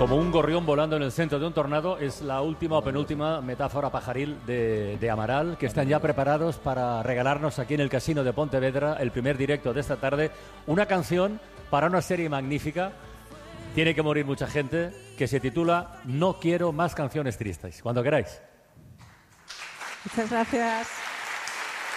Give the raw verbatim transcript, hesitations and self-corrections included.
Como un gorrión volando en el centro de un tornado es la última o penúltima metáfora pajaril de, de Amaral, que están ya preparados para regalarnos aquí en el Casino de Pontevedra, el primer directo de esta tarde, una canción para una serie magnífica, tiene que morir mucha gente, que se titula No quiero más canciones tristes. Cuando queráis. Muchas gracias.